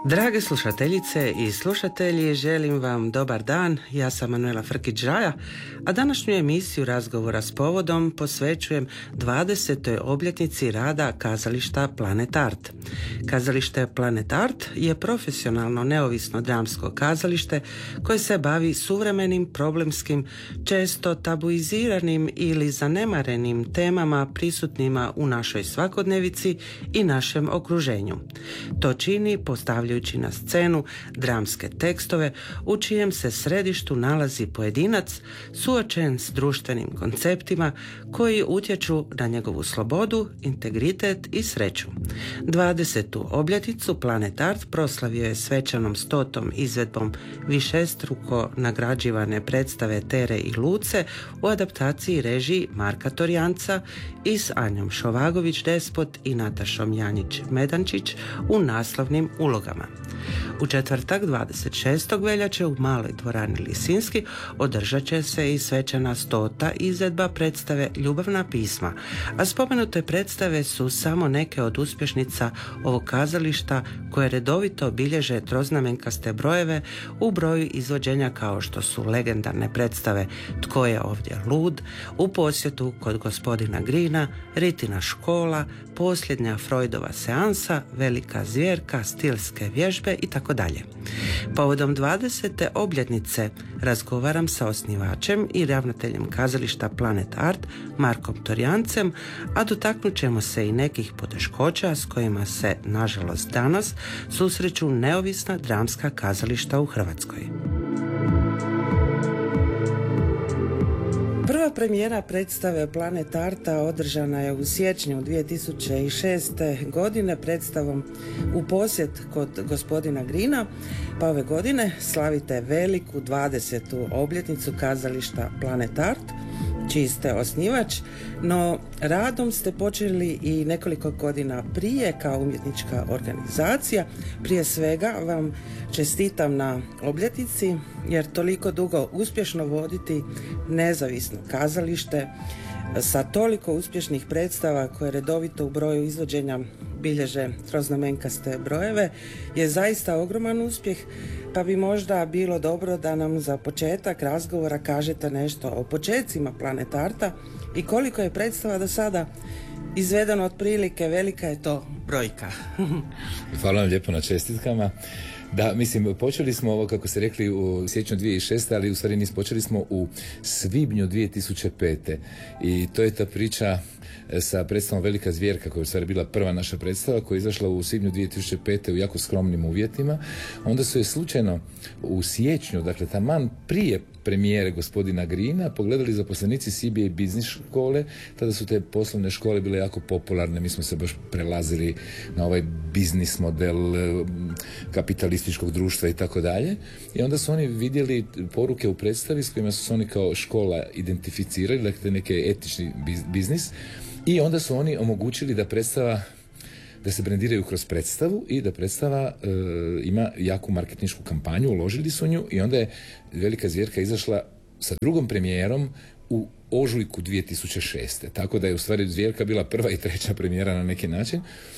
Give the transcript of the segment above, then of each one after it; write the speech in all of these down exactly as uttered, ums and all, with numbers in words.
Drage slušateljice i slušatelji, želim vam dobar dan. Ja sam Manuela Frkić-Žaja, a današnju emisiju razgovora s povodom posvećujem dvadesetoj obljetnici rada kazališta Planet Art. Kazalište Planet Art je profesionalno neovisno dramsko kazalište koje se bavi suvremenim, problemskim, često tabuiziranim ili zanemarenim temama prisutnima u našoj svakodnevici i našem okruženju. To čini postavljajući na scenu dramske tekstove u čijem se središtu nalazi pojedinac suočen s društvenim konceptima koji utječu na njegovu slobodu, integritet i sreću. dvadesetu obljetnicu Planet Art proslavio je svečanom stotom izvedbom višestruko nagrađivane predstave Tere i Luce u adaptaciji režiji Marka Torjanca i s Anjom Šovagović-Despot i Natašom Janjić-Medančić u naslovnim ulogama. U četvrtak dvadeset šestog veljače u maloj dvorani Lisinski održat će se i svečana stota izvedba predstave Ljubavna pisma, a spomenute predstave su samo neke od uspješnica ovog kazališta koje redovito bilježe troznamenkaste brojeve u broju izvođenja kao što su legendarne predstave Tko je ovdje lud, U posjetu kod gospodina Grina, Ritina škola, Posljednja Freudova seansa, Velika zvjerka, Stilske vježbe i tako dalje. Povodom dvadesete obljetnice razgovaram sa osnivačem i ravnateljem kazališta Planet Art Markom Torjancem, a dotaknut ćemo se i nekih poteškoća s kojima se, nažalost, danas susreću neovisna dramska kazališta u Hrvatskoj. Prva premijera predstave Planet Arta održana je u siječnju dvije tisuće šeste. godine predstavom U posjet kod gospodina Grina, pa ove godine slavite veliku dvadesetu obljetnicu kazališta Planet Art, čiji ste osnivač, no radom ste počeli i nekoliko godina prije kao umjetnička organizacija. Prije svega vam čestitam na obljetnici, jer toliko dugo uspješno voditi nezavisno kazalište sa toliko uspješnih predstava koje redovito u broju izvođenja bilježe troznamenkaste brojeve je zaista ogroman uspjeh, pa bi možda bilo dobro da nam za početak razgovora kažete nešto o počecima Planet Arta i koliko je predstava do sada izvedeno otprilike, velika je to brojka. Hvala vam lijepo na čestitkama. Da, mislim, počeli smo ovo, kako ste rekli, u siječnju dvije tisuće šeste. ali u stvari nismo, počeli smo u svibnju dvije tisuće pete. I to je ta priča sa predstavom Velika zvjerka, koja je u stvari bila prva naša predstava, koja je izašla u svibnju dvije tisuće pete u jako skromnim uvjetima. Onda su je slučajno u siječnju, dakle taman prije premijere gospodina Grina, pogledali zaposlenici C B A biznis škole. Tada su te poslovne škole bile jako popularne, mi smo se baš prelazili na ovaj biznis model kapitalističkog društva i tako dalje. I onda su oni vidjeli poruke u predstavi s kojima su se oni kao škola identificirali, dakle neki etični biznis, i onda su oni omogućili da predstava da se brendiraju kroz predstavu i da predstava e, ima jaku marketinšku kampanju, uložili su nju i onda je Velika zvjerka izašla sa drugom premijerom u ožujku dvije tisuće šeste. Tako da je u stvari Zvjerka bila prva i treća premijera na neki način.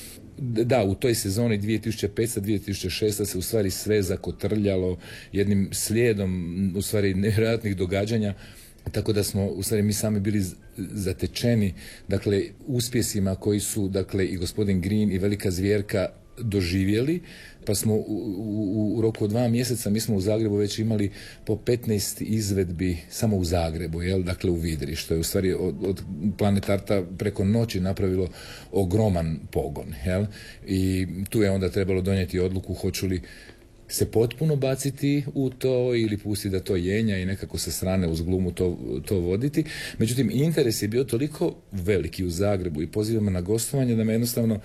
Da, u toj sezoni dvije tisuće pete dvije tisuće šeste se u stvari sve zakotrljalo jednim slijedom u stvari nevjerojatnih događanja. Tako da smo u stvari mi sami bili zatečeni, dakle, uspjesima koji su, dakle, i gospodin Green i Velika zvjerka doživjeli, pa smo u, u, u roku od dva mjeseca mi smo u Zagrebu već imali po petnaest izvedbi samo u Zagrebu, jel? Dakle u Vidri, što je u stvari od, od Planet Arta preko noći napravilo ogroman pogon, jel? I tu je onda trebalo donijeti odluku hoću li se potpuno baciti u to ili pustiti da to jenja i nekako sa strane uz glumu to, to voditi. Međutim, interes je bio toliko veliki u Zagrebu i pozivama na gostovanje da me jednostavno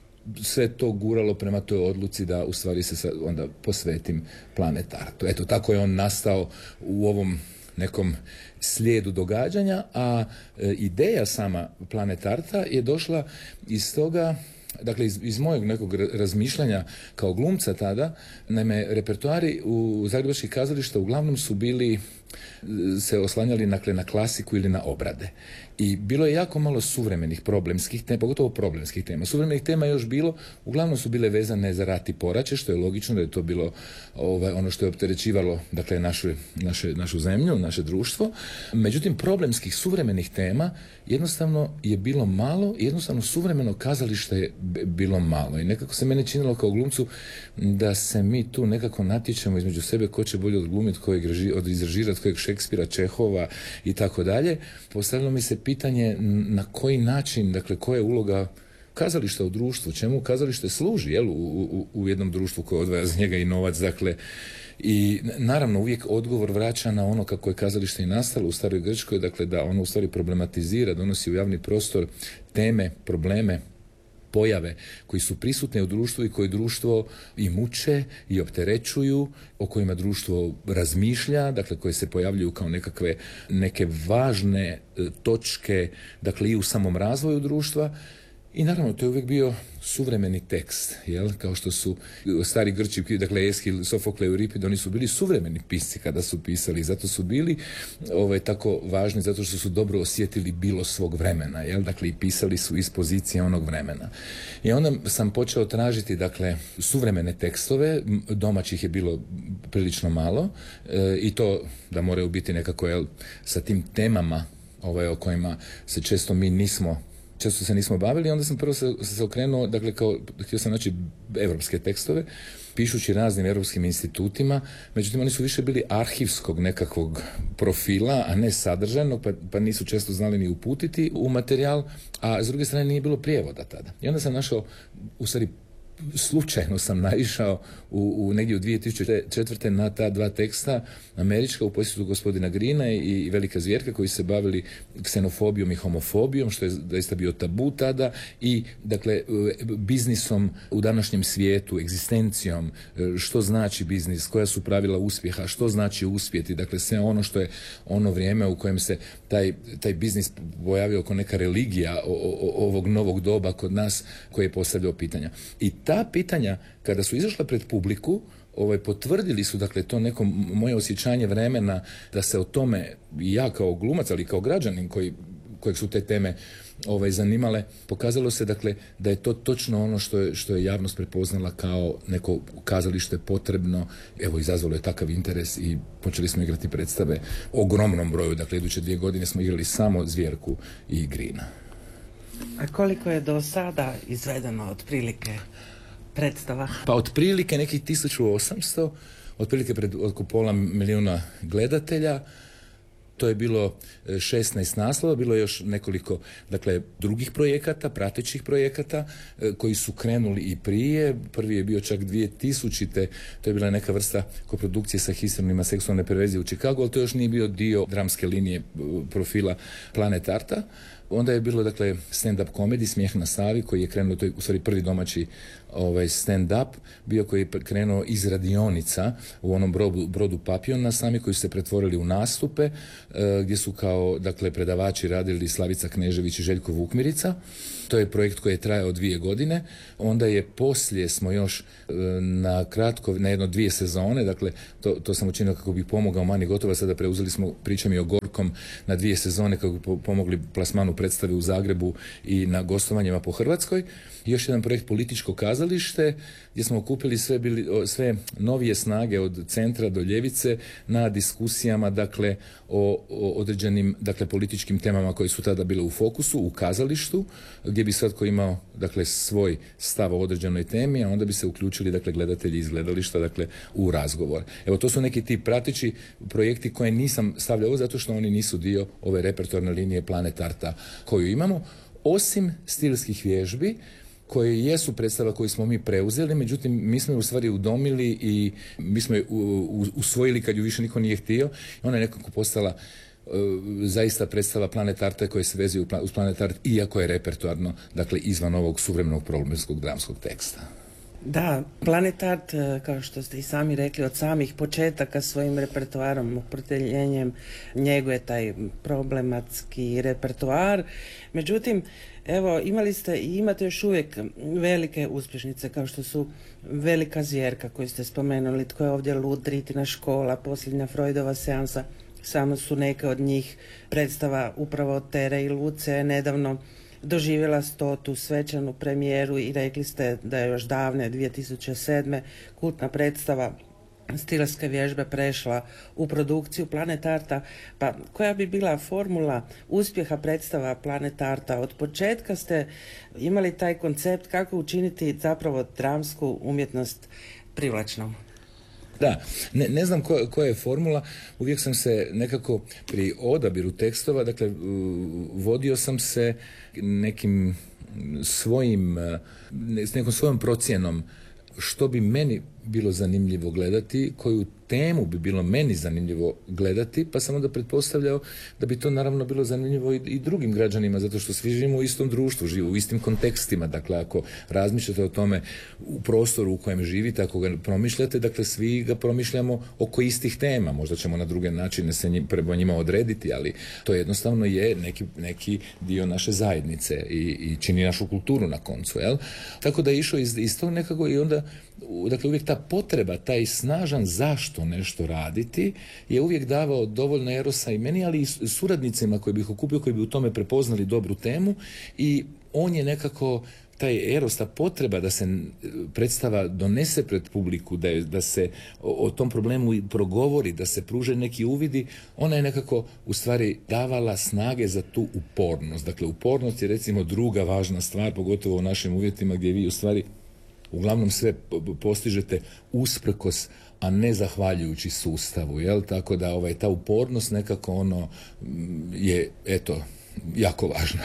sve to guralo prema toj odluci da u stvari se onda posvetim Planet Artu. Eto, tako je on nastao u ovom nekom slijedu događanja, a e, ideja sama Planet Arta je došla iz toga, dakle iz, iz mojeg nekog razmišljanja kao glumca tada. Naime, repertoari u zagrebačkih kazališta uglavnom su bili, se oslanjali dakle, na klasiku ili na obrade. I bilo je jako malo suvremenih problemskih tema, pogotovo problemskih tema. Suvremenih tema je još bilo, uglavnom su bile vezane za rat i poraće, što je logično da je to bilo ovaj, ono što je opterećivalo dakle, našu, naše, našu zemlju, naše društvo. Međutim, problemskih suvremenih tema jednostavno je bilo malo i jednostavno suvremeno kazalište je bilo malo. I nekako se mene činilo kao glumcu da se mi tu nekako natječemo između sebe ko će bolje odglumiti, ko je odizrežirati, kojeg Šekspira, Čehova i tako dalje. Postavilo mi se pitanje na koji način, dakle, koja je uloga kazališta u društvu, čemu kazalište služi, jel, u, u, u jednom društvu koje odvaja za njega i novac, dakle, i naravno uvijek odgovor vraća na ono kako je kazalište i nastalo u staroj Grčkoj, dakle da ono u stvari problematizira, donosi u javni prostor teme, probleme, pojave koji su prisutne u društvu i koje društvo i muče i opterećuju, o kojima društvo razmišlja, dakle koje se pojavljuju kao nekakve neke važne e, točke, dakle i u samom razvoju društva. I naravno, to je uvijek bio suvremeni tekst, jel? Kao što su stari Grči, dakle Eskil, Sofokle i Euripid, oni su bili suvremeni pisci kada su pisali, zato su bili ovaj, tako važni, zato što su dobro osjetili bilo svog vremena, jel? Dakle, i pisali su iz pozicije onog vremena. I onda sam počeo tražiti, dakle, suvremene tekstove, domaćih je bilo prilično malo, e, i to da moraju biti nekako, jel, sa tim temama ovaj, o kojima se često mi nismo često se nismo bavili, onda sam prvo se, se okrenuo, dakle, kao, htio sam naći evropske tekstove, pišući raznim europskim institutima, međutim oni su više bili arhivskog nekakvog profila, a ne sadržajnog, pa, pa nisu često znali ni uputiti u materijal, a s druge strane nije bilo prijevoda tada. I onda sam našao, u stvari, slučajno sam naišao u, u negdje u dvije tisuće četvrte na ta dva teksta, američka u posjetu gospodina Greena i, i Velika zvjerka, koji se bavili ksenofobijom i homofobijom, što je zaista bio tabu tada, i dakle biznisom u današnjem svijetu, egzistencijom, što znači biznis, koja su pravila uspjeha, što znači uspjeti, dakle sve ono što je ono vrijeme u kojem se taj, taj biznis pojavio kao neka religija o, o, ovog novog doba kod nas, koji je postavljao pitanja. I ta pitanja, kada su izašla pred publiku, ovaj, potvrdili su, dakle, to neko moje osjećanje vremena da se o tome, ja kao glumac, ali kao građanin koji, kojeg su te teme ovaj, zanimale, pokazalo se, dakle, da je to točno ono što je, što je javnost prepoznala kao neko kazalište potrebno. Evo, izazvalo je takav interes i počeli smo igrati predstave ogromnom broju, dakle, iduće dvije godine smo igrali samo Zvjerku i Greena. A koliko je do sada izvedeno otprilike predstava? Pa otprilike nekih tisuću osamsto, otprilike pred oko pola milijuna gledatelja. To je bilo šesnaest naslova, bilo je još nekoliko, dakle, drugih projekata, pratećih projekata, koji su krenuli i prije. Prvi je bio čak dvije tisućite, to je bila neka vrsta koprodukcije sa historijima seksualne perverzije u Chicagu, ali to još nije bio dio dramske linije profila Planet Arta. Onda je bilo, dakle, stand-up komedij, Smijeh na Savi, koji je krenuo, to je u stvari prvi domaći ovaj, stand-up, bio koji je krenuo iz radionica u onom brodu, brodu Papiona sami, koji su se pretvorili u nastupe, e, gdje su kao, dakle, predavači radili Slavica Knežević i Željko Vukmirica. To je projekt koji je trajao dvije godine. Onda je poslije smo još e, na kratko, na jedno dvije sezone, dakle, to, to sam učinio kako bi pomogao Mani Gotova, sada preuzeli smo, pričam i o Gorkom, na dvije sezone kako bi pomogli plasmanu predstave u Zagrebu i na gostovanjima po Hrvatskoj. Još jedan projekt Političko kazalište, gdje smo okupili sve, bili, sve novije snage od centra do ljevice na diskusijama, dakle, o, o određenim, dakle, političkim temama koje su tada bile u fokusu, u kazalištu, gdje bi svatko imao, dakle, svoj stav o određenoj temi, a onda bi se uključili, dakle, gledatelji iz gledališta, dakle, u razgovor. Evo, to su neki ti prateći projekti koje nisam stavljao zato što oni nisu dio ove repertoarne linije Planet Arta koju imamo, osim stilskih vježbi, koje jesu predstava koju smo mi preuzeli, međutim, mi smo je u stvari udomili i mi smo je usvojili kad ju više niko nije htio. Ona je nekako postala uh, zaista predstava Planet Arta koja se vezuje uz Planet Art, iako je repertoarno, dakle, izvan ovog suvremenog problemskog dramskog teksta. Da, Planet Art, kao što ste i sami rekli, od samih početaka svojim repertoarom, opredjeljenjem njeguje taj problematski repertoar. Međutim, evo, imali ste i imate još uvijek velike uspješnice, kao što su Velika zvjerka koju ste spomenuli, Tko je ovdje lud, Ritina škola, Posljednja Freudova seansa, samo su neke od njih. Predstava upravo Tere i Luce je nedavno doživjela stotu svečanu premijeru i rekli ste da je još davne dvije tisuće sedme kultna predstava stilske vježbe prešla u produkciju Planet Arta. Pa koja bi bila formula uspjeha predstava Planet Arta? Od početka ste imali taj koncept kako učiniti zapravo dramsku umjetnost privlačnom. Da, ne, ne znam ko, koja je formula, uvijek sam se nekako pri odabiru tekstova, dakle, vodio sam se nekim svojim, s nekom svojom procjenom što bi meni bilo zanimljivo gledati, koju temu bi bilo meni zanimljivo gledati, pa sam onda pretpostavljao da bi to naravno bilo zanimljivo i, i drugim građanima, zato što svi živimo u istom društvu, živimo u istim kontekstima. Dakle, ako razmišljate o tome u prostoru u kojem živite, ako ga promišljate, dakle, svi ga promišljamo oko istih tema. Možda ćemo na druge načine se njim, prema njima odrediti, ali to jednostavno je neki, neki dio naše zajednice i, i čini našu kulturu na koncu, jel? Tako da je išao iz, iz tog nekako i onda, dakle, uvijek ta potreba, taj snažan zašto nešto raditi je uvijek davao dovoljno erosa i meni, ali i suradnicima koji bih okupio, koji bi u tome prepoznali dobru temu, i on je nekako taj eros, ta potreba da se predstava donese pred publiku, da, je, da se o, o tom problemu progovori, da se pruže neki uvidi, ona je nekako u stvari davala snage za tu upornost. Dakle, upornost je recimo druga važna stvar, pogotovo u našim uvjetima gdje vi u stvari uglavnom sve postižete usprkos, a ne zahvaljujući sustavu, jel? Tako da ovaj, ta upornost nekako ono je, eto, jako važna.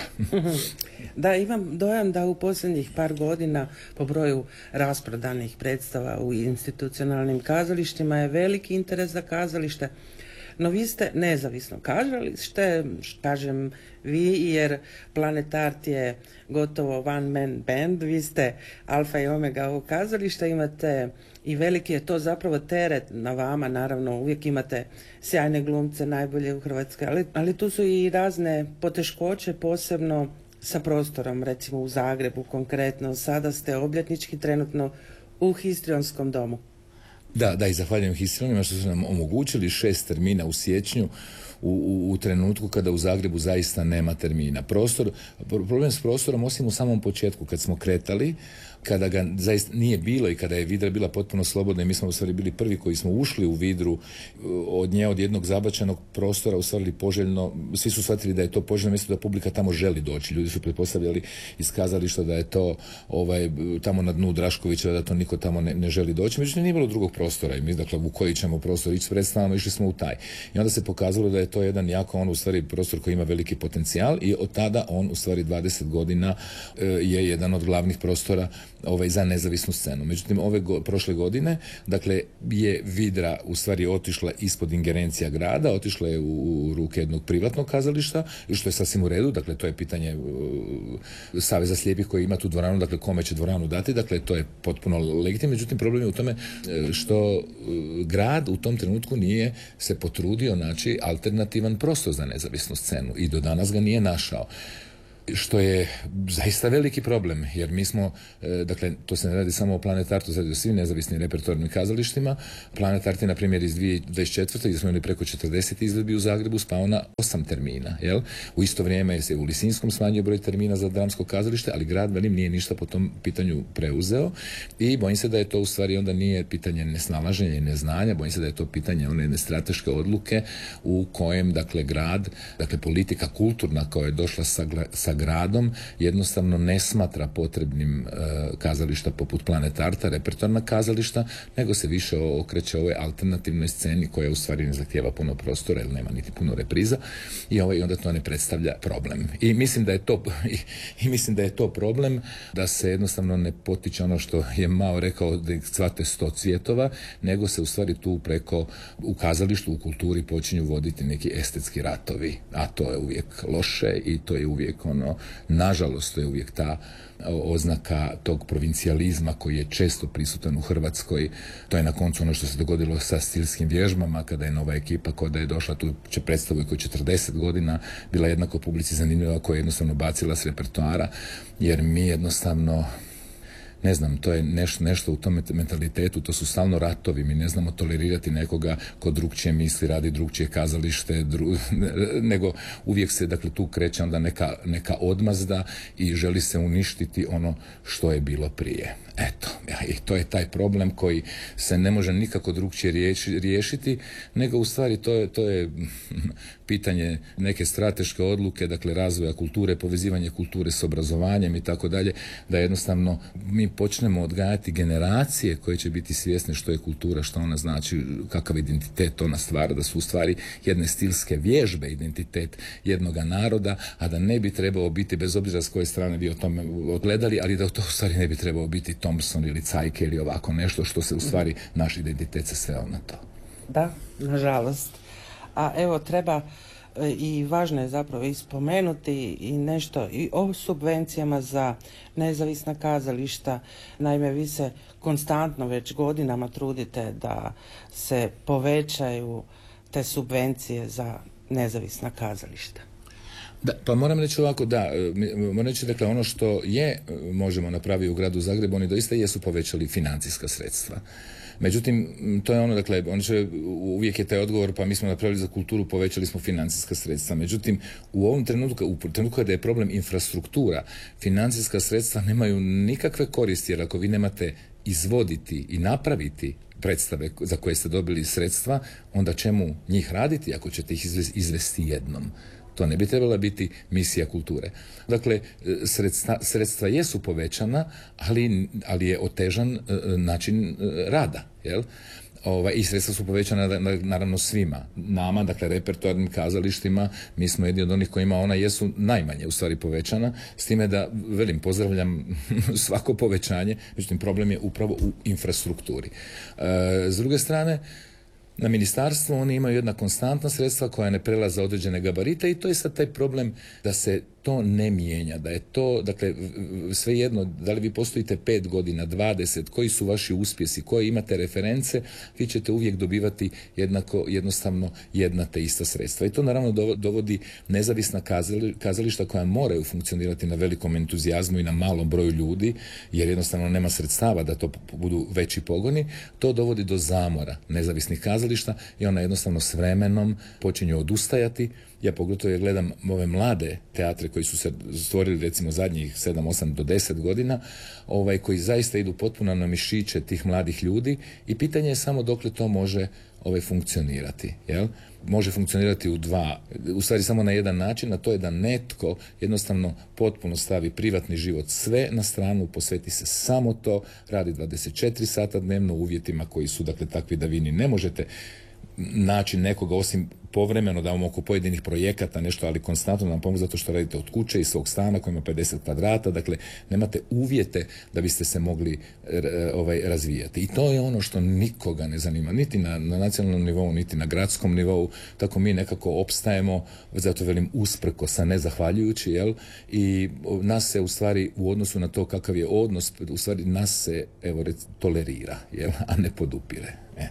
Da, imam dojam da u posljednjih par godina po broju rasprodanih predstava u institucionalnim kazalištima je veliki interes za kazalište. No vi ste nezavisno kazalište, kažem vi, jer Planet Art je gotovo one man band, vi ste alfa i omega ovog kazališta, imate i veliki je to zapravo teret na vama, naravno uvijek imate sjajne glumce, najbolje u Hrvatskoj, ali, ali tu su i razne poteškoće, posebno sa prostorom, recimo u Zagrebu konkretno. Sada ste obljetnički trenutno u Histrionskom domu. Da, da, i zahvaljujem Histrionima što su nam omogućili šest termina u siječnju u, u, u trenutku kada u Zagrebu zaista nema termina. Prostor, problem s prostorom, osim u samom početku kad smo kretali, kada ga zaista nije bilo i kada je Vidra bila potpuno slobodna i mi smo u stvari bili prvi koji smo ušli u Vidru, od nje, od jednog zabačenog prostora, u stvari poželjno, svi su shvatili da je to poželjno mjesto, da publika tamo želi doći. Ljudi su pretpostavljali iz kazališta da je to ovaj, tamo na dnu Draškovića, da to niko tamo ne, ne želi doći. Međutim, nije bilo drugog prostora i mi, dakle, u koji ćemo prostor ići s predstavama, išli smo u taj. I onda se pokazalo da je to jedan jako, on u stvari prostor koji ima veliki potencijal i od tada on u stvari dvadeset godina e, je jedan od glavnih prostora ovaj, za nezavisnu scenu. Međutim, ove go, prošle godine, dakle, je Vidra u stvari otišla ispod ingerencija grada, otišla je u, u ruke jednog privatnog kazališta, što je sasvim u redu, dakle, to je pitanje uh, Saveza slijepih koji ima tu dvoranu, dakle, kome će dvoranu dati, dakle, to je potpuno legitimno. Međutim, problem je u tome što uh, grad u tom trenutku nije se potrudio naći alternativan prostor za nezavisnu scenu i do danas ga nije našao. Što je zaista veliki problem, jer mi smo, e, dakle, to se ne radi samo o Planet Artu, sad o svim nezavisnim repertoarnim kazalištima. Planet Art je, na primjer, iz dvije tisuće dvadeset četvrte gdje smo imali preko četrdeset izvedbi u Zagrebu, spao na osam termina, jel? U isto vrijeme se u Lisinskom smanjio broj termina za dramsko kazalište, ali grad, velim, nije ništa po tom pitanju preuzeo i bojim se da je to u stvari onda nije pitanje nesnalaženja i neznanja, bojim se da je to pitanje one jedne strateške odluke u kojem, dakle, grad, dakle, politika kulturna koja je došla sa, sa gradom jednostavno ne smatra potrebnim e, kazališta poput Planet Arta, repertoarna kazališta, nego se više okreće ovoj alternativnoj sceni koja u stvari ne zahtijeva puno prostora jer nema niti puno repriza i, ovaj, onda to ne predstavlja problem. I mislim da je to i, i mislim da je to problem da se jednostavno ne potiče ono što je Mao rekao da ih cvate sto cvjetova, nego se u stvari tu preko u kazalištu, u kulturi počinju voditi neki estetski ratovi, a to je uvijek loše i to je uvijek ono, nažalost, to je uvijek ta oznaka tog provincijalizma koji je često prisutan u Hrvatskoj. To je na koncu ono što se dogodilo sa stilskim vježbama, kada je nova ekipa koja je došla tu će predstavu koja je četrdeset godina bila jednako publici zanimljiva, koja je jednostavno bacila s repertoara, jer mi jednostavno ne znam, to je nešto, nešto u tom mentalitetu, to su stalno ratovi, mi ne znamo tolerirati nekoga ko drugčije misli, radi drugčije kazalište, dru, nego uvijek se, dakle, tu kreće onda neka, neka odmazda i želi se uništiti ono što je bilo prije. Eto, i to je taj problem koji se ne može nikako drugčije riješi, riješiti, nego u stvari to je, to je pitanje neke strateške odluke, dakle razvoja kulture, povezivanje kulture s obrazovanjem i tako dalje, da jednostavno mi počnemo odgajati generacije koje će biti svjesne što je kultura, što ona znači, kakav identitet ona stvara, da su u stvari jedne stilske vježbe identitet jednoga naroda, a da ne bi trebao biti, bez obzira s koje strane vi o tome odgledali, ali da to u stvari ne bi trebao biti Thompson ili Cajke ili ovako nešto što se u stvari naš identitet se sveo na to. Da, nažalost. A evo, treba i važno je zapravo ispomenuti i nešto i o subvencijama za nezavisna kazališta. Naime, vi se konstantno već godinama trudite da se povećaju te subvencije za nezavisna kazališta. Da, pa moram reći ovako, da, moram reći, dakle, ono što je možemo napraviti u gradu Zagrebu, oni doista jesu povećali financijska sredstva. Međutim, to je ono, dakle, on će, uvijek je taj odgovor, pa mi smo napravili za kulturu, povećali smo financijska sredstva. Međutim, u ovom trenutku, u trenutku kada je problem infrastruktura, financijska sredstva nemaju nikakve koristi, jer ako vi nemate izvoditi i napraviti predstave za koje ste dobili sredstva, onda čemu njih raditi ako ćete ih izvesti jednom? To ne bi trebala biti misija kulture. Dakle, sredstva, sredstva jesu povećana, ali, ali je otežan način rada, jel? Ovaj, i sredstva su povećana naravno svima. Nama, dakle, repertoarnim kazalištima, mi smo jedni od onih kojima ona jesu najmanje u stvari povećana, s time da, velim, pozdravljam svako povećanje, međutim, problem je upravo u infrastrukturi. E, s druge strane, na ministarstvu oni imaju jedna konstantna sredstva koja ne prelaze određene gabarite i to je sad taj problem da se to ne mijenja, da je to, dakle, svejedno, da li vi postojite pet godina, dvadeset, koji su vaši uspjesi, koje imate reference, vi ćete uvijek dobivati jednako, jednostavno jedna te ista sredstva. I to naravno dovodi nezavisna kazali, kazališta koja moraju funkcionirati na velikom entuzijazmu i na malom broju ljudi, jer jednostavno nema sredstava da to budu veći pogoni, to dovodi do zamora nezavisnih kazališta i ona jednostavno s vremenom počinju odustajati. Ja pogotovo gledam ove mlade teatre koji su se stvorili recimo zadnjih sedam, osam do deset godina, ovaj, koji zaista idu potpuno na mišiće tih mladih ljudi i pitanje je samo dokle to može ovaj, funkcionirati. Jel? Može funkcionirati u dva, u stvari samo na jedan način, a to je da netko jednostavno potpuno stavi privatni život sve na stranu, posveti se samo to, radi dvadeset četiri sata dnevno u uvjetima koji su, dakle, takvi da vi ni ne možete naći nekoga osim povremeno da vam oko pojedinih projekata nešto, ali konstantno nam pomoći zato što radite od kuće i svog stana koji ima pedeset kvadrata, dakle nemate uvjete da biste se mogli ovaj, razvijati. I to je ono što nikoga ne zanima, niti na, na nacionalnom nivou, niti na gradskom nivou, tako mi nekako opstajemo, zato velim usprko sa nezahvaljujući, jel? I nas se u stvari u odnosu na to kakav je odnos, u stvari nas se, evo, tolerira, jel? A ne podupire. E.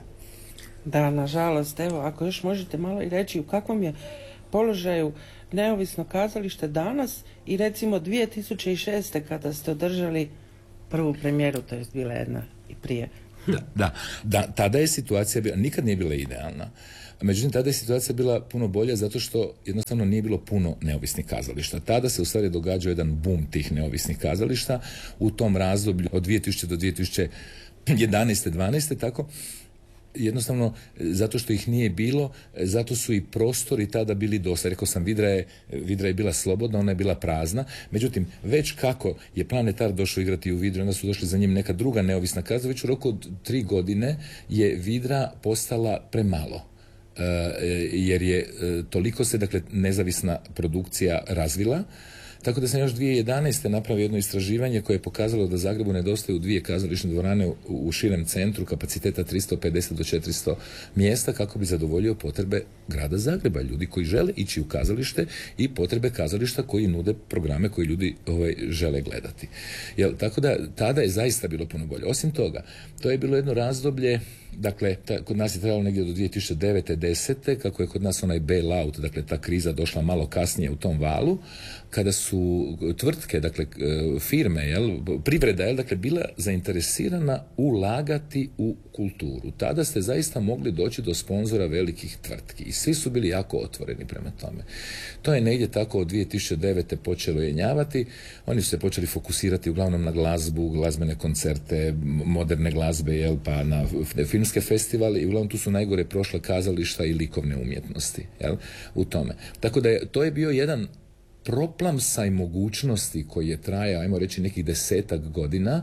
Da, nažalost, evo, ako još možete malo i reći u kakvom je položaju neovisno kazalište danas i recimo dvije tisuće šeste kada ste održali prvu premijeru, to je bila jedna i prije. Da, da, da, tada je situacija bila, nikad nije bila idealna. Međutim, tada je situacija bila puno bolja zato što jednostavno nije bilo puno neovisnih kazališta. Tada se u stvari događao jedan boom tih neovisnih kazališta u tom razdoblju od dvije tisućite do dvije tisuće jedanaeste dvanaeste tako. Jednostavno, zato što ih nije bilo, zato su i prostori tada bili dosta. Rekao sam, Vidra je, Vidra je bila slobodna, ona je bila prazna. Međutim, već kako je Planetar došao igrati u Vidru, onda su došli za njim neka druga neovisna kazališta. Već u roku od tri godine je Vidra postala premalo. E, jer je e, toliko se, dakle, nezavisna produkcija razvila. Tako da sam još dvije tisuće jedanaeste napravio jedno istraživanje koje je pokazalo da Zagrebu nedostaju dvije kazališne dvorane u, u širem centru kapaciteta tristo pedeset do četiristo mjesta kako bi zadovoljio potrebe grada Zagreba, ljudi koji žele ići u kazalište i potrebe kazališta koji nude programe koji ljudi ovaj, žele gledati. Jel, tako da tada je zaista bilo puno bolje. Osim toga, to je bilo jedno razdoblje, dakle, ta, kod nas je trebalo negdje do dvije tisuće devete desete kako je kod nas onaj bail out, dakle ta kriza došla malo kasnije u tom valu, kada su su tvrtke, dakle firme, jel, privreda, jel, dakle bila zainteresirana ulagati u kulturu. Tada ste zaista mogli doći do sponzora velikih tvrtki i svi su bili jako otvoreni prema tome. To je negdje tako od dvije tisuće devete počelo jenjavati. Oni su se počeli fokusirati uglavnom na glazbu, glazbene koncerte, moderne glazbe, jel, pa na filmske festivale i uglavnom tu su najgore prošle kazališta i likovne umjetnosti, jel, u tome. Tako da je, to je bio jedan proplamsaj mogućnosti koji je trajao, ajmo reći, nekih desetak godina,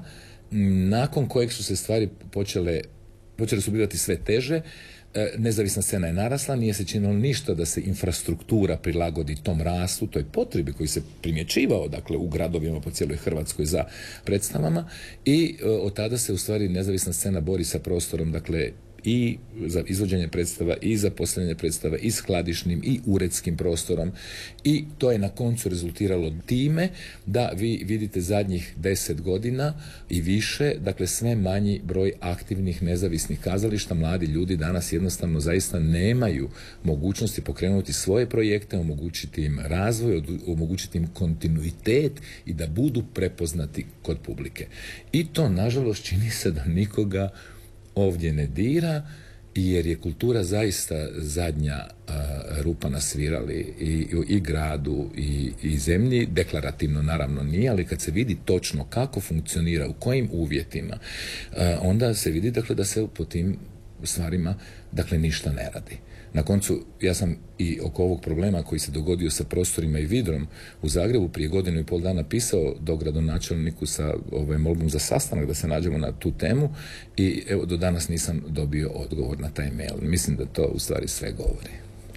nakon kojeg su se stvari počele, počele su bivati sve teže. Nezavisna scena je narasla, nije se činilo ništa da se infrastruktura prilagodi tom rastu, toj potrebi koji se primjećivao, dakle, u gradovima po cijeloj Hrvatskoj za predstavama i od tada se u stvari nezavisna scena bori sa prostorom, dakle, i za izvođenje predstava i za postavljanje predstava i skladišnim i uredskim prostorom i to je na koncu rezultiralo time da vi vidite zadnjih deset godina i više, dakle sve manji broj aktivnih nezavisnih kazališta. Mladi ljudi danas jednostavno zaista nemaju mogućnosti pokrenuti svoje projekte, omogućiti im razvoj, omogućiti im kontinuitet i da budu prepoznati kod publike. I to nažalost čini se da nikoga ovdje ne dira, jer je kultura zaista zadnja a, rupa na svirali i, i, i gradu i, i zemlji. Deklarativno naravno nije, ali kad se vidi točno kako funkcionira, u kojim uvjetima, a, onda se vidi, dakle, da se po tim stvarima, dakle, ništa ne radi. Na koncu, ja sam i oko ovog problema koji se dogodio sa prostorima i vidrom u Zagrebu prije godinu i pol dana pisao do gradonačelniku sa ovaj, molbom za sastanak da se nađemo na tu temu i evo do danas nisam dobio odgovor na taj mail. Mislim da to u stvari sve govori.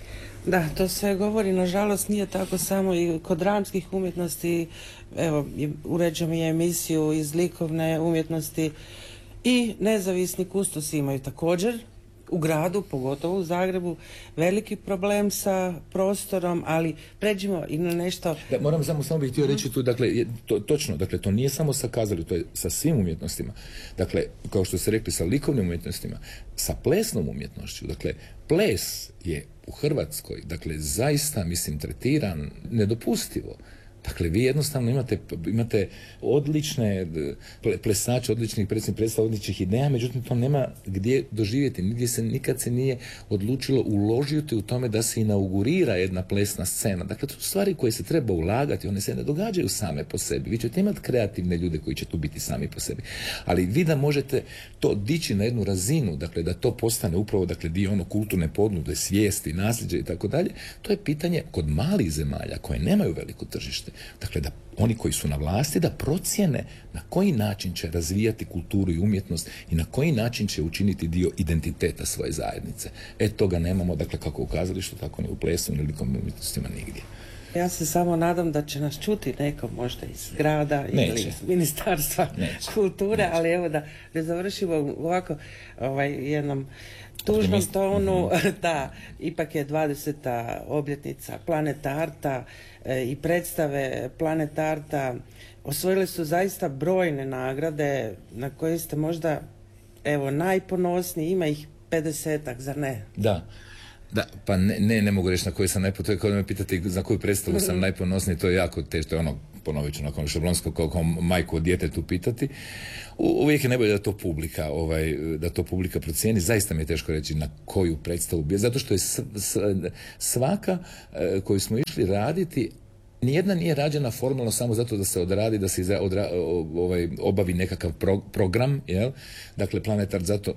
Da, to sve govori, nažalost nije tako samo i kod dramskih umjetnosti. Evo, uređujem i emisiju iz likovne umjetnosti i nezavisni kustosi imaju također u gradu, pogotovo u Zagrebu, veliki problem sa prostorom, ali pređimo i na nešto... Da, moram samo, samo bih htio reći tu, dakle, je, to, točno, dakle, to nije samo sa kazalištem, to je sa svim umjetnostima. Dakle, kao što ste rekli, sa likovnim umjetnostima, sa plesnom umjetnošću, dakle, ples je u Hrvatskoj, dakle, zaista, mislim, tretiran nedopustivo. Dakle, vi jednostavno imate, imate odlične plesače, odličnih predstavnika, predstava, odličnih ideja, međutim to nema gdje doživjeti, nigdje se, nikad se nije odlučilo uložiti u tome da se inaugurira jedna plesna scena. Dakle, to su stvari koje se treba ulagati, one se ne događaju same po sebi. Vi ćete imati kreativne ljude koji će tu biti sami po sebi. Ali vi da možete to dići na jednu razinu, dakle, da to postane upravo, dakle, dio ono kulturne ponude, svijesti, nasljeđe i tako dalje, to je pitanje kod malih zemalja koje nemaju veliko tržište. Dakle, da oni koji su na vlasti da procijene na koji način će razvijati kulturu i umjetnost i na koji način će učiniti dio identiteta svoje zajednice. E, toga nemamo, dakle, kako u kazalištu, tako ni u plesu, ni likovnim umjetnostima nigdje. Ja se samo nadam da će nas čuti neko možda iz grada Neće. ili iz Ministarstva Neće. kulture, Neće. ali evo da ne završimo ovako ovaj, jednom tužnom tonu. Mm-hmm. Da, ipak je dvadeseta obljetnica Planet Arta e, i predstave Planet Arta osvojili su zaista brojne nagrade na koje ste možda evo najponosniji, ima ih pedesetak, zar ne? Da. Da, pa ne, ne, ne mogu reći na koju sam najponosniji, to je kao da me pitati za koju predstavu sam najponosniji, to je jako teško, to je ono, ponovit ću, nakon šablonsko kao, kao majku od djetetu pitati. U, uvijek je najbolje da to publika, ovaj, da to publika procijeni, zaista mi je teško reći na koju predstavu, zato što je s, s, svaka e, koju smo išli raditi, nijedna nije rađena formalno samo zato da se odradi, da se izra, odra, ovaj, obavi nekakav pro, program, jel? Dakle, Planet Art zato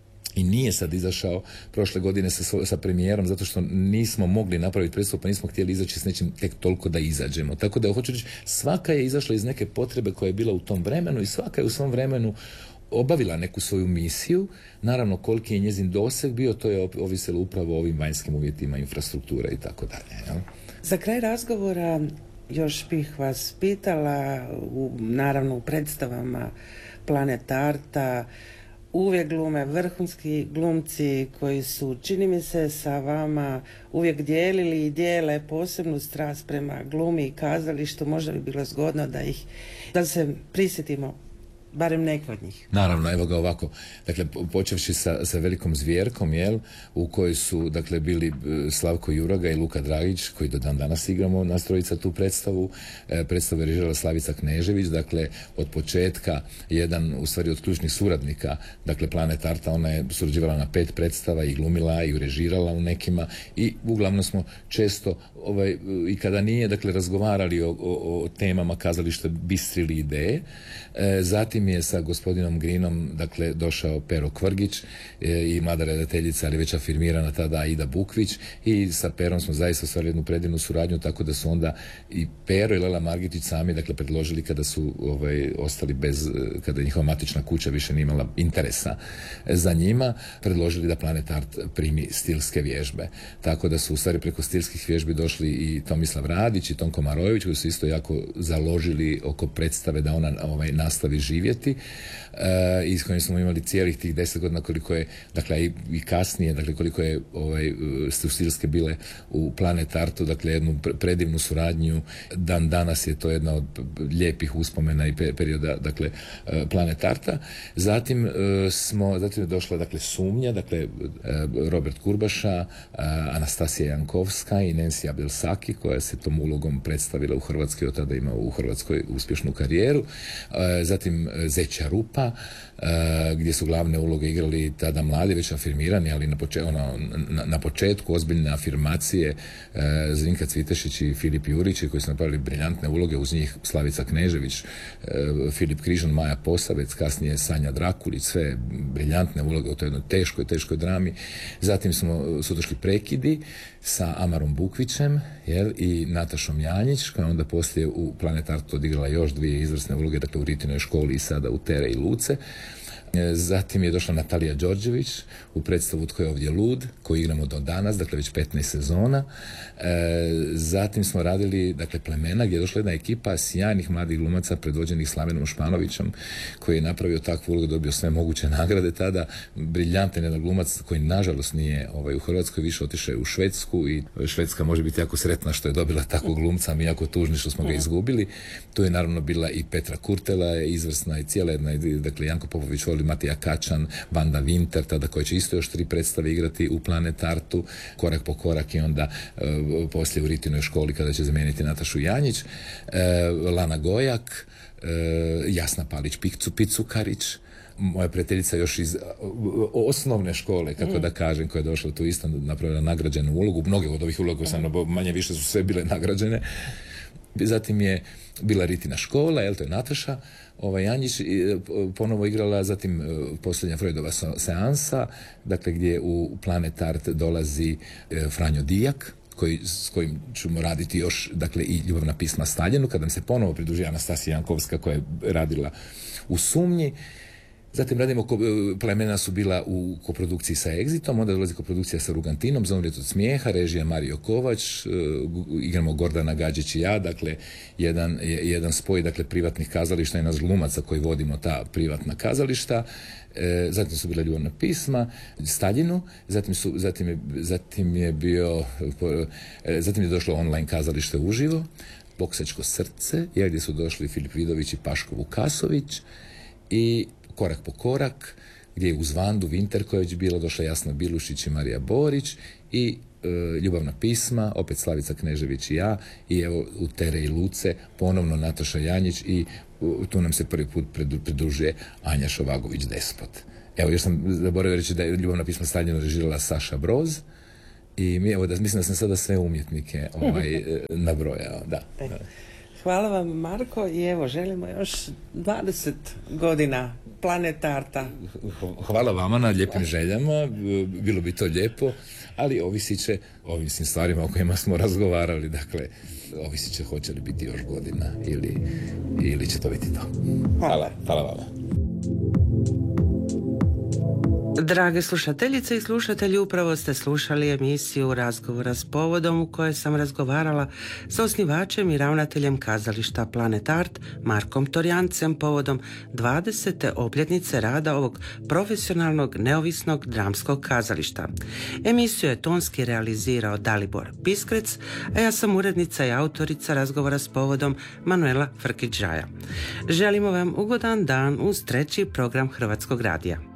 i nije sad izašao prošle godine sa, sa premijerom zato što nismo mogli napraviti predstavu, pa nismo htjeli izaći s nečim tek toliko da izađemo. Tako da hoću reći, svaka je izašla iz neke potrebe koja je bila u tom vremenu i svaka je u svom vremenu obavila neku svoju misiju. Naravno, koliki je njezin doseg bio, to je ovisilo upravo o ovim vanjskim uvjetima, infrastrukture i tako dalje. Za kraj razgovora još bih vas pitala, u, naravno u predstavama Planet Arta uvijek glume vrhunski glumci koji su, čini mi se, sa vama uvijek dijelili i dijele posebnu strast prema glumi i kazalištu. Možda bi bilo zgodno da ih, da se prisjetimo barem neke od njih. Naravno, evo ga ovako, dakle, počevši sa, sa Velikom zvjerkom, jel, u kojoj su, dakle, bili Slavko Juraga i Luka Dragić, koji do dan danas igramo na Strojica tu predstavu, e, predstavu je režirala Slavica Knežević, dakle, od početka jedan, u stvari, od ključnih suradnika, dakle, Planet Arta, ona je surađivala na pet predstava i glumila i režirala u nekima i uglavnom smo često, ovaj, i kada nije, dakle, razgovarali o, o, o temama kazališta, bistrili ideje. E, zatim je sa gospodinom Grinom, dakle, došao Pero Kvrgić e, i mlada redateljica, ali već afirmirana tada Aida Bukvić, i sa Perom smo zaista stvarili jednu predivnu suradnju, tako da su onda i Pero i Lela Margetić sami, dakle, predložili kada su ovaj, ostali bez, kada njihova matična kuća više nije imala interesa za njima, predložili da Planet Art primi stilske vježbe. Tako da su u stvari preko stilskih vježbi došli i Tomislav Radić i Tonko Marojević, koji su isto jako založili oko predstave da ona ovaj, nastavi živjeti, e, i s kojim smo imali cijelih tih deset godina koliko je, dakle, i, i kasnije, dakle, koliko je ovaj, stilske bile u Planet Artu, dakle, jednu predivnu suradnju. Dan danas je to jedna od lijepih uspomena i perioda, dakle, Planet Arta. Zatim e, smo, zatim je došla, dakle, Sumnja, dakle, e, Robert Kurbaša, e, Anastasija Jankovska i Nancy Abdelsaki, koja se tom ulogom predstavila u Hrvatskoj, od tada ima u Hrvatskoj uspješnu karijeru. E, zatim Zeća Rupa, e, gdje su glavne uloge igrali tada mladi, već afirmirani, ali na, poče, ono, na, na početku ozbiljne afirmacije e, Zrinka Cvitešić i Filip Jurić, koji su napravili briljantne uloge, uz njih Slavica Knežević, e, Filip Križan, Maja Posavec, kasnije Sanja Drakulić, sve briljantne uloge u toj jednoj teškoj, teškoj drami. Zatim smo, su došli Prekidi sa Amarom Bukvićem, jel, i Natašom Janjić, koja onda poslije u Planet Artu odigrala još dvije izvrsne uloge, dakle, u Ritinoj školi i sada u Tere i Luce. Zatim je došla Natalija Đorđević u predstavu Tko je ovdje lud, koju igramo do danas, dakle već petnaest sezona. E, zatim smo radili, dakle, Plemena, gdje je došla jedna ekipa sjajnih mladih glumaca predvođenih Slavenom Španovićem, koji je napravio takvu ulogu, dobio sve moguće nagrade tada. Briljantan jedan glumac koji nažalost nije ovaj, u Hrvatskoj, više otišao u Švedsku, i Švedska može biti jako sretna što je dobila takvog glumca, mi jako tužni što smo ga izgubili. Tu je naravno bila i Petra Kurtela, izvrsna, i cijela jedna, dakle, Janko Popović voli, Matija Kačan, Vanda Winter, tada koja će isto još tri predstave igrati u Planet Artu, korak po korak, i onda e, poslije u Ritinoj školi kada će zamijeniti Natašu Janjić, e, Lana Gojak, e, Jasna Palić Picu, Picukarić, moja prijateljica još iz osnovne škole, kako da kažem, koja je došla tu isto, napravila nagrađenu ulogu. Mnoge od ovih uloga sam, manje više su sve bile nagrađene. Zatim je bila Ritina škola, jel, to je Nataša Ova Janjić ponovo igrala, zatim posljednja Freudova seansa, dakle, gdje u Planet Art dolazi Franjo Dijak, koji, s kojim ćemo raditi još, dakle, i Ljubavna pisma Staljinu, kada nam se ponovo pridruži Anastasija Jankovska, koja je radila u Sumnji. Zatim radimo, Plemena su bila u koprodukciji sa Exitom, onda dolazi koprodukcija sa Rugantinom, Za umrijet od smijeha, režija Mario Kovač, uh, igramo Gordana Gađić i ja, dakle, jedan, jedan spoj, dakle, privatnih kazališta i nas glumaca koji vodimo ta privatna kazališta. E, zatim su bila Ljubavna pisma Staljinu, zatim, su, zatim, je, zatim je bio, e, zatim je došlo online kazalište uživo, Boksačko srce, gdje su došli Filip Vidović i Paško Vukasović, i Korak po korak, gdje je uz Vandu Winter, koja je već bila, došla Jasna Bilušić i Marija Borić, i e, Ljubavna pisma, opet Slavica Knežević i ja, i evo u Tere i Luce ponovno Nataša Janjić, i u, tu nam se prvi put pridružuje Anja Šovagović Despot. Evo, još sam zaboravio reći da je Ljubavna pisma Staljinu režirala Saša Broz, i mi, evo, da, mislim da sam sada sve umjetnike ovaj, nabrojao. Da. Hvala vam, Marko, i evo, želimo još dvadeset godina Planet Arta. Hvala vama na lijepim željama, bilo bi to lijepo, ali ovisit će o ovim svim stvarima o kojima smo razgovarali, dakle, ovisit će hoće li biti još godina ili, ili će to biti to. Hvala, hvala vama. Drage slušateljice i slušatelji, upravo ste slušali emisiju Razgovora s povodom u kojoj sam razgovarala sa osnivačem i ravnateljem kazališta Planet Art Markom Torjancem povodom dvadesete obljetnice rada ovog profesionalnog neovisnog dramskog kazališta. Emisiju je tonski realizirao Dalibor Piskrec, a ja sam urednica i autorica Razgovora s povodom Manuela Frkić-Žaja. Želimo vam ugodan dan uz treći program Hrvatskog radija.